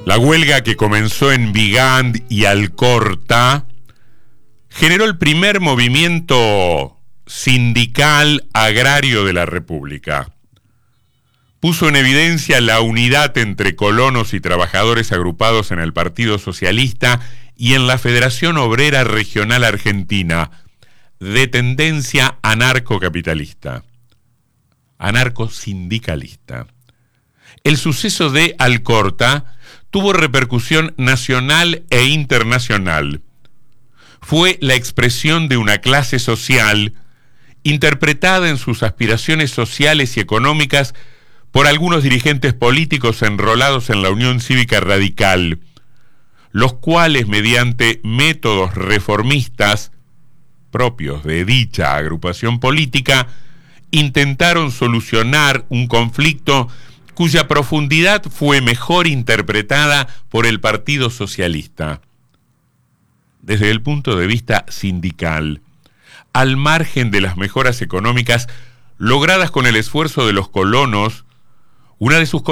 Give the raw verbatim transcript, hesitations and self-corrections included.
La huelga que comenzó en Vigand y Alcorta generó el primer movimiento sindical agrario de la República. Puso en evidencia la unidad entre colonos y trabajadores agrupados en el Partido Socialista y en la Federación Obrera Regional Argentina, de tendencia anarcocapitalista, anarcosindicalista. El suceso de Alcorta tuvo repercusión nacional e internacional. Fue la expresión de una clase social interpretada en sus aspiraciones sociales y económicas por algunos dirigentes políticos enrolados en la Unión Cívica Radical, los cuales, mediante métodos reformistas propios de dicha agrupación política, intentaron solucionar un conflicto cuya profundidad fue mejor interpretada por el Partido Socialista. Desde el punto de vista sindical, al margen de las mejoras económicas logradas con el esfuerzo de los colonos, una de sus